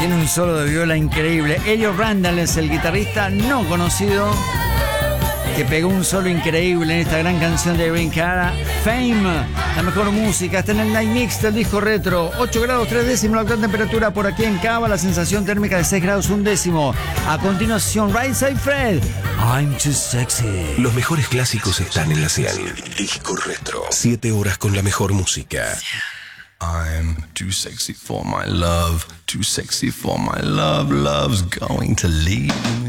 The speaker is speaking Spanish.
tiene un solo de viola increíble. Elliot Randall es el guitarrista no conocido que pegó un solo increíble en esta gran canción de Irving Cara, Fame. La mejor música está en el Night Mix del disco retro. 8 grados 3 décimos la actual temperatura por aquí en Cava, la sensación térmica de 6 grados 1 décimo. A continuación, Right Side Fred, I'm Too Sexy. Los mejores clásicos están en la 100. Disco retro. 7 horas con la mejor música. I'm too sexy for my love, too sexy for my love, love's going to leave me.